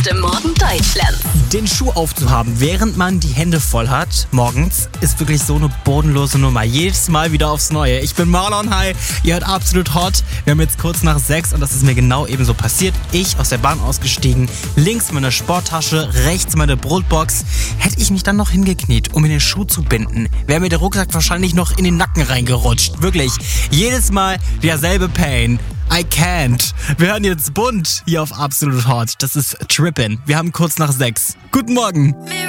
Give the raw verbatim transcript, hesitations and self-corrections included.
Beste Morgen Deutschlands. Den Schuh aufzuhaben, während man die Hände voll hat, morgens, ist wirklich so eine bodenlose Nummer. Jedes Mal wieder aufs Neue. Ich bin Marlon, hi, ihr hört Absolut Hot. Wir haben jetzt kurz nach sechs und das ist mir genau ebenso passiert. Ich aus der Bahn ausgestiegen, links meine Sporttasche, rechts meine Brotbox. Hätte ich mich dann noch hingekniet, um mir den Schuh zu binden, wäre mir der Rucksack wahrscheinlich noch in den Nacken reingerutscht. Wirklich, jedes Mal derselbe Pain. I can't. Wir hören jetzt bunt hier auf Absolut Hot. Das ist Trippin'. Wir haben kurz nach sechs. Guten Morgen.